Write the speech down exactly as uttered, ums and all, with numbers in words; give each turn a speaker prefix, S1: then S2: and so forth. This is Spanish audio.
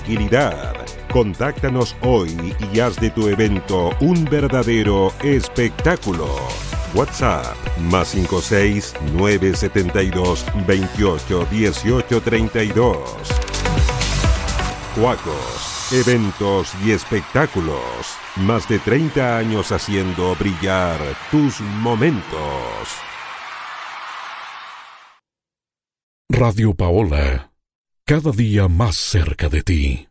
S1: tranquilidad. Contáctanos hoy y haz de tu evento un verdadero espectáculo. WhatsApp más cinco seis nueve siete dos veintiocho dieciocho treinta y dos. Cuacos, eventos y espectáculos. Más de treinta años haciendo brillar tus momentos.
S2: Radio Paola, cada día más cerca de ti.